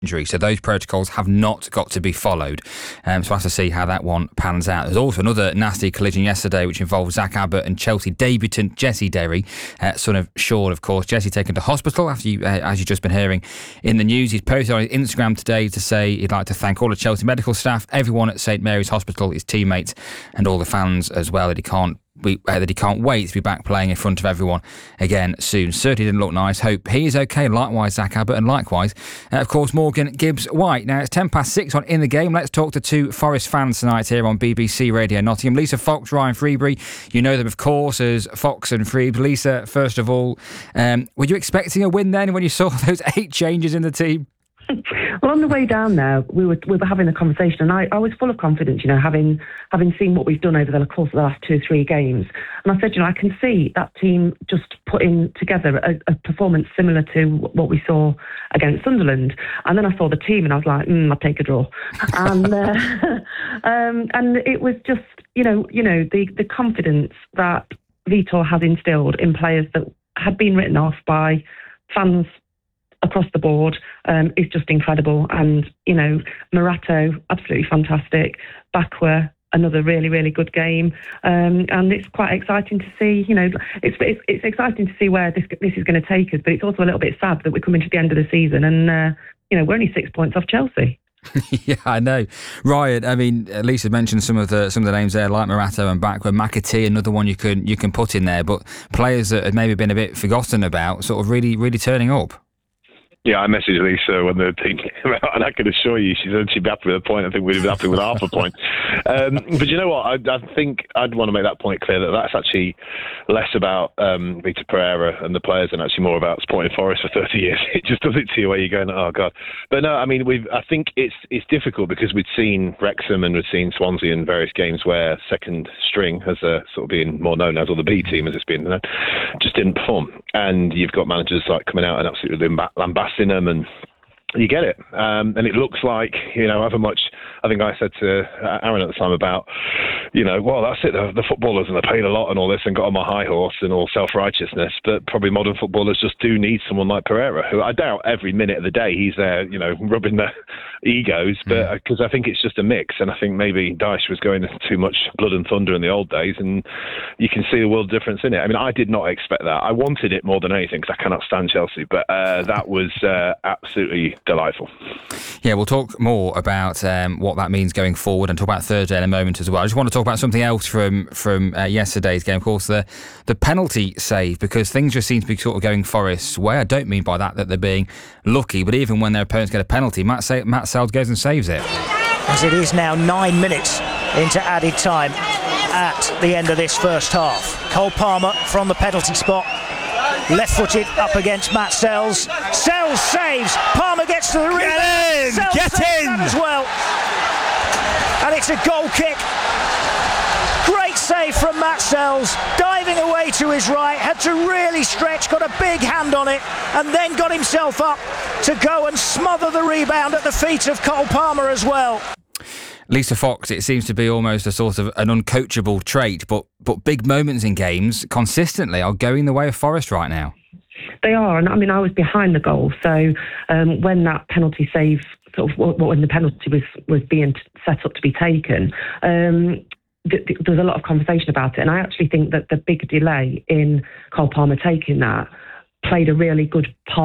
injury, so those protocols have not got to be followed. So we'll have to see how that one pans out. There's also another nasty collision yesterday which involved Zach Abbott and Chelsea debutant Jesse Derry, son of Sean, of course. Jesse taken to hospital after as you've just been hearing in the news. He's posted on his Instagram today to say he'd like to thank all the Chelsea medical staff, everyone at St Mary's Hospital, his teammates and all the fans as well, that he can't wait to be back playing in front of everyone again soon. Certainly didn't look nice. Hope he is okay. Likewise, Zach Abbott, and likewise, of course, Morgan Gibbs-White. Now, it's 6:10 on In the Game. Let's talk to two Forest fans tonight here on BBC Radio Nottingham. Lisa Fox, Ryan Freebury. You know them, of course, as Fox and Freeb. Lisa, first of all, were you expecting a win then when you saw those 8 changes in the team? Well, on the way down there, we were having a conversation, and I was full of confidence, having seen what we've done over the course of the last 2 or 3 games. And I said, I can see that team just putting together a performance similar to what we saw against Sunderland. And then I saw the team, and I was like, I'll take a draw. And and it was just, the confidence that Vitor has instilled in players that had been written off by fans across the board is just incredible. And, Morato, absolutely fantastic. Bakwa, another really, really good game. And it's quite exciting to see, it's exciting to see where this is going to take us, but it's also a little bit sad that we're coming to the end of the season and, we're only 6 points off Chelsea. Yeah, I know. Ryan, I mean, Lisa mentioned some of the names there, like Morato and Bakwa. McAtee, another one you can put in there, but players that had maybe been a bit forgotten about, sort of really, really turning up. Yeah, I messaged Lisa when the team came out, and I can assure you, she said she'd be happy with a point. I think we'd be happy with half a point. But you know what? I think I'd want to make that point clear that that's actually less about Vitor Pereira and the players and actually more about supporting Forest for 30 years. It just does it to you where you're going, oh, God. But no, I mean, I think it's difficult because we'd seen Wrexham and we'd seen Swansea in various games where second string has sort of been more known as, or the B team as it's been, just didn't perform. And you've got managers like coming out and absolutely lambasting them, and you get it. And it looks like, however much, I think I said to Aaron at the time about, well, that's it. The footballers, and they paid a lot and all this and got on my high horse and all self-righteousness. But probably modern footballers just do need someone like Pereira, who I doubt every minute of the day he's there, rubbing their egos. But because I think it's just a mix. And I think maybe Dyche was going too much blood and thunder in the old days. And you can see the world difference in it. I mean, I did not expect that. I wanted it more than anything because I cannot stand Chelsea. But that was absolutely delightful. Yeah, we'll talk more about what that means going forward and talk about Thursday in a moment as well. I just want to talk about something else from yesterday's game, of course, the penalty save, because things just seem to be sort of going Forest's way. I don't mean by that they're being lucky, but even when their opponents get a penalty, Matt Sells goes and saves it. As it is now 9 minutes into added time at the end of this first half. Cole Palmer from the penalty spot, left-footed up against Matt Sells. Sells saves. Palmer gets to the rebound. Get in! As well. And it's a goal kick. Great save from Matt Sells. Diving away to his right. Had to really stretch. Got a big hand on it. And then got himself up to go and smother the rebound at the feet of Cole Palmer as well. Lisa Fox, it seems to be almost a sort of an uncoachable trait, but big moments in games consistently are going the way of Forest right now. They are, and I mean, I was behind the goal, so when that penalty save, when the penalty was being set up to be taken, there was a lot of conversation about it, and I actually think that the big delay in Cole Palmer taking that played a really good part